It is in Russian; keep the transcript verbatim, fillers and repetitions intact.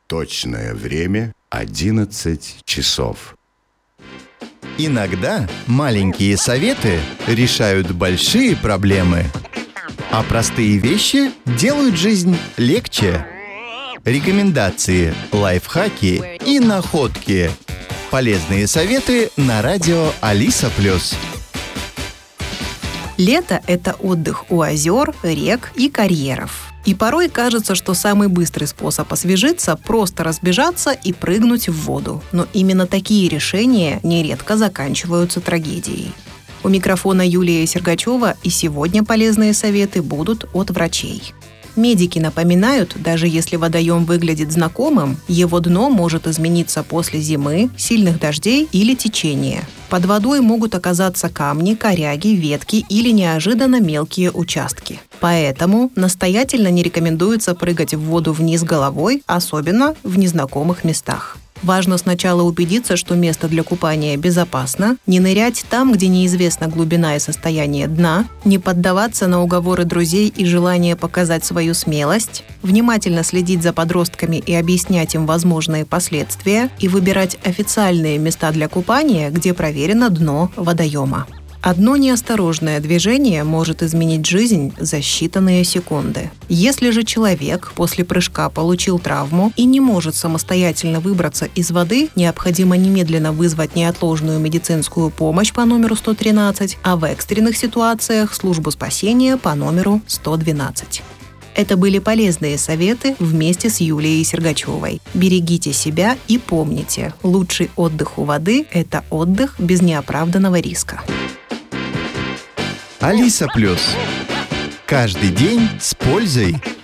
Точное время одиннадцать часов. Иногда маленькие советы решают большие проблемы, а простые вещи делают жизнь легче. Рекомендации, лайфхаки и находки. Полезные советы на радио Алиса Плюс. Лето – это отдых у озер, рек и карьеров. И порой кажется, что самый быстрый способ освежиться – просто разбежаться и прыгнуть в воду. Но именно такие решения нередко заканчиваются трагедией. У микрофона Юлия Сергачева, и сегодня полезные советы будут от врачей. Медики напоминают, даже если водоем выглядит знакомым, его дно может измениться после зимы, сильных дождей или течения. Под водой могут оказаться камни, коряги, ветки или неожиданно мелкие участки. Поэтому настоятельно не рекомендуется прыгать в воду вниз головой, особенно в незнакомых местах. Важно сначала убедиться, что место для купания безопасно, не нырять там, где неизвестна глубина и состояние дна, не поддаваться на уговоры друзей и желание показать свою смелость, внимательно следить за подростками и объяснять им возможные последствия и выбирать официальные места для купания, где проверено дно водоема. Одно неосторожное движение может изменить жизнь за считанные секунды. Если же человек после прыжка получил травму и не может самостоятельно выбраться из воды, необходимо немедленно вызвать неотложную медицинскую помощь по номеру сто тринадцать, а в экстренных ситуациях службу спасения по номеру сто двенадцать. Это были полезные советы вместе с Юлией Сергачевой. Берегите себя и помните, лучший отдых у воды – это отдых без неоправданного риска. Алиса Плюс. Каждый день с пользой.